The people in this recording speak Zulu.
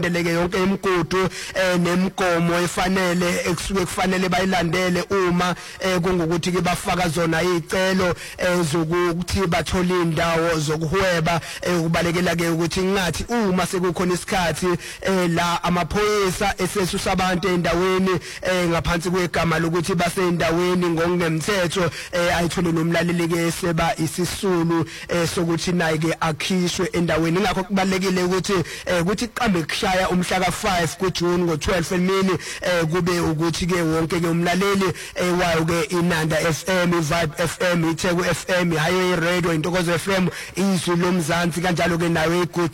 deleke yonke imigudu nemigomo efanele ekusuke kufanele bayilandele uma kungukuthi ke bafaka zona izicelo zokuthi bathola indawo zokuhweba ukubalekela ke ukuthi ngathi uma sekukhona isikhathi la amaphoyisa esesusa abantu endaweni ngaphansi kwegama lokuthi baseendaweni ngokungemthetho ayithole nomlaleli ke seba isisulu sokuthi naye ke akhishwe endaweni ngakho kubalekile ukuthi iqambe kushaya umhla ka5 kuJune ngo12 emini kube ukuthi ke wonke ke umlaleli wayo ke iNanda FM, iVibe FM, iTheku FM, iHighway Radio, iNtokozo FM, izwi lomzansi kanjalo ke nayo iGood